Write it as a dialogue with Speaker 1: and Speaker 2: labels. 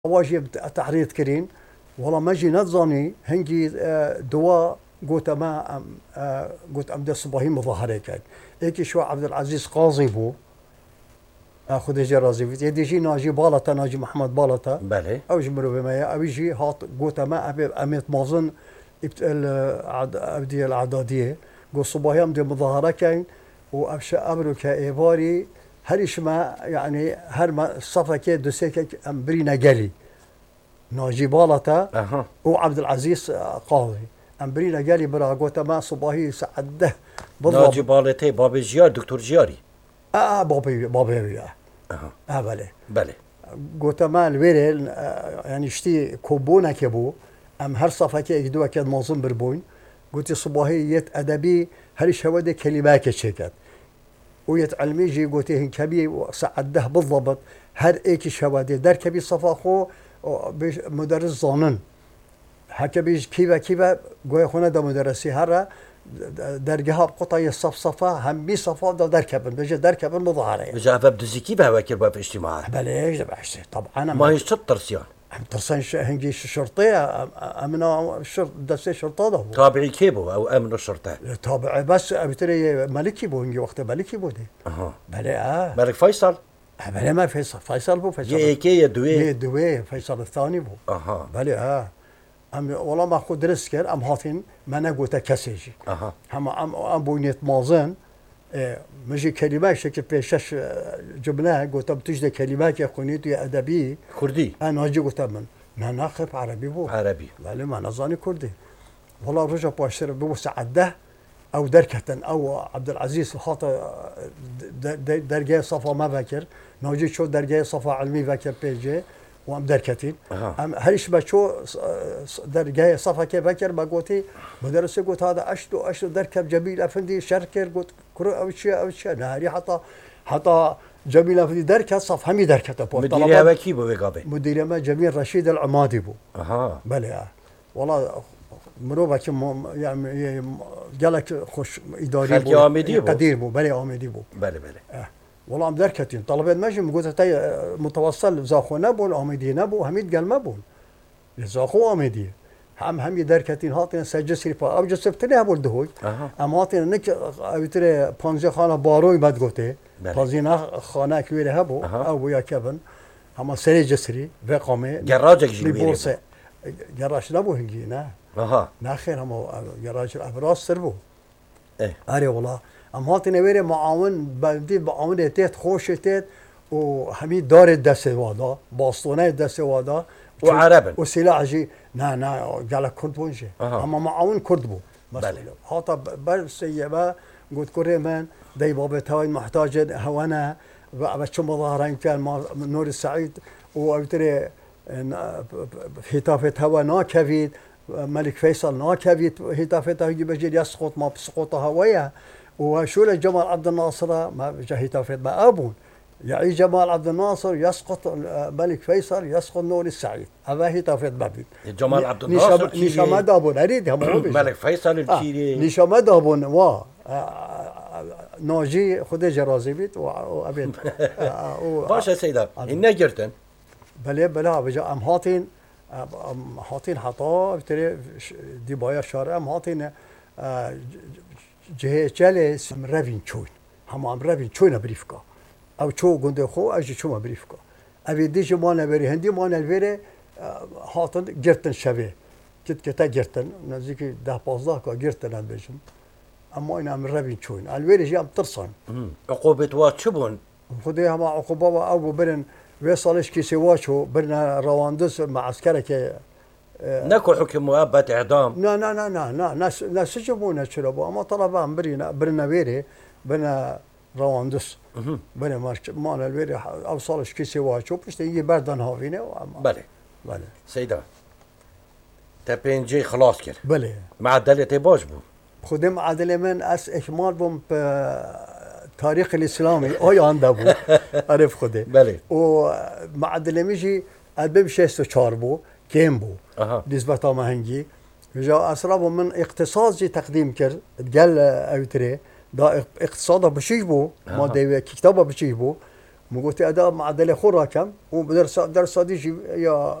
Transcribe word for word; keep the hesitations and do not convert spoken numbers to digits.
Speaker 1: واجب تحرير كرين والله ما جي نتظني هنجي دواء قلت ما أم قلت أم دس إبراهيم مظاهرة كان هيك شو عبد العزيز قاضي بو أخذ يجي رازي يدي جي ناجي بالطة ناجي محمد بالطة
Speaker 2: بله
Speaker 1: أو جمرو بما أو يجي هات قلت ما أبي أميت مازن أبدي الأعدادية قلت صباحي أم دي مظاهرة كان وأبش أمرو كإيباري هرش ما يعني هر ما صفا كي دوسيك أم برينا جالي ناجي بالطة
Speaker 2: أها
Speaker 1: وعبد العزيز قاضي أم برينا جالي برا قلت ما صباحي سعده
Speaker 2: ناجي بالطة باب جيار دكتور جياري
Speaker 1: آه بابي بابي
Speaker 2: أها
Speaker 1: آه بله
Speaker 2: بله
Speaker 1: قلت ما الويرل يعني شتي كوبونا كبو أم هر صفا كي يدوا كاد منظم بربون قلت صباحي يت أدبي هرش هودي كلمات شيكات ويت علمي جي قلت هن كبي سعده بالضبط هر ايك شوادي در كبي صفا خو مدرس ظانن هكا بيج كيفا كيفا قوي خونا دا مدرسي هرا درجها بقطعي الصف صفا هم بي صفا دا در كبن بيجي در كبن مظاهرة
Speaker 2: بجا باب دزيكي بها وكر باب اجتماعات
Speaker 1: بلاش بحشي طبعا
Speaker 2: ما هي شطر سيان
Speaker 1: هم ترسان هنجي شرطية أمنا شرط دسي شرطة ده
Speaker 2: تابعي كيبو او امن الشرطة
Speaker 1: تابع بس أبتري ملكي بو هنجي وقت ملكي بو دي
Speaker 2: اها
Speaker 1: بلا آه
Speaker 2: ملك فيصل
Speaker 1: بلا ما فيصل فيصل بو فيصل
Speaker 2: يا كي يا دوي
Speaker 1: يا دوي فيصل الثاني بو
Speaker 2: اها
Speaker 1: بلا آه أم والله ما خود درس كر أم هاتين ما نقول تكسيجي
Speaker 2: اها
Speaker 1: هم أم أم بونيت مازن اه مجي كلمات شكل بيشش جبناها قلت بتجد كلمات يا خنيت يا أدبي
Speaker 2: كردي
Speaker 1: أنا أجي قلت من ما ناخذ عربي بو
Speaker 2: عربي
Speaker 1: لا ما نظاني كردي والله رجع باشر بو سعده أو دركة أو عبد العزيز حاط درجة صفا ما فاكر نوجي شو درجة صفا علمي فاكر بيجي وام دركتين ام هرش بشو درجه صفا كيف فكر ما قلتي مدرس قلت هذا اشتو اشتو دركب جميل افندي شركر قلت كرو او شيء او شيء نهاري حتى حتى جميل افندي دركه صف همي دركته
Speaker 2: مدير هوا كي بو بقابه
Speaker 1: مدير ما جميل رشيد العمادي بو
Speaker 2: اها
Speaker 1: بله والله مروبه كم يعني قالك خوش اداري
Speaker 2: بو
Speaker 1: قدير بو بله عمادي بو
Speaker 2: بله بله
Speaker 1: اه والله ام دركتين طلبت ماجي قلت تي متوصل زاخو نبون اميدي نبو حميد قال ما بون زاخو اميدي هم هم دركتين هاتين سجسري فا او جسبتني ابو دهوي ام هاتين نك اوتري بانزي خانه باروي بد قلت بازينا خانه كبيره هبو او يا كبن هم سري جسري بقامه
Speaker 2: جراجك جيبي
Speaker 1: جراج نبو هنجينا
Speaker 2: اها
Speaker 1: ناخر هم جراج الابراج سربو
Speaker 2: ايه
Speaker 1: اري والله ام هاتين ويري معاون بلدي معاون تيت خوش تيت وحميد دار الدس وادا باستونه الدس وادا
Speaker 2: وعربا
Speaker 1: وسلاح جي نا نا قال كرد بونجي
Speaker 2: أه.
Speaker 1: اما معاون كرد بو
Speaker 2: بله
Speaker 1: هاتا بس يبا قلت كريمان داي بابا هاي محتاج هوانا بس مظاهرين كان نور السعيد وابتري هتافت هوا ناكفيد ملك فيصل ناكفيد هتافت هيجي بجي يسقط ما بسقط هوايا وشو جمال عبد الناصر ما جهيته في ما أبون يعني جمال عبد الناصر يسقط ملك فيصل يسقط نور السعيد هذا هي توفيت بابين
Speaker 2: جمال عبد الناصر
Speaker 1: نيشا ما دابون أريد هم
Speaker 2: ملك فيصل الكيري
Speaker 1: نيشا ما دابون وا ناجي خده جرازي بيت وأبين
Speaker 2: باشا سيدا إننا جرتن
Speaker 1: بله بله بجا أم هاتين أم هاتين حطا بتري دي بايا شارع أم هاتين جه جلس رفين چون هم هم رفين چون بريفكا او چو گنده خو اجي چو بريفكا ابي ديش ما نبري هندي ما نبري هاتن گرتن شبه كت كتا گرتن نزدیک ده پانزده کا گرتن هم بجم اما این هم رفين چون الويري جي ام ترسان
Speaker 2: عقوبة وات شبون
Speaker 1: خدي هم عقوبة او برن وصلش كي سواشو برنا رواندس مع عسكرك
Speaker 2: نكو حكم مؤبد اعدام
Speaker 1: لا لا لا لا لا ناس ناس يجيبونا شربوا اما طلبان برينا برنا ويري بنا رواندس بنا مارش مال الويري اوصلش كيسي واشو بس يجي بردن هافينه
Speaker 2: بله
Speaker 1: بله
Speaker 2: سيدا تبينجي خلاص كده
Speaker 1: بله
Speaker 2: معدل تباش بو
Speaker 1: خدم عدل من اس اكمال بوم تاريخ الاسلامي اي عنده بو عرف خده
Speaker 2: بله
Speaker 1: ومعدل ميجي البيب شيستو چاربو كيم بو
Speaker 2: أه.
Speaker 1: نسبة ما هنجي جا أسرابه من اقتصاد جي تقديم كر قال أوتري دا اقتصاده بشيش بو ما دي كتابه بشيش بو مو قلت أدا معدل خورا كم ودرس درس صديجي يا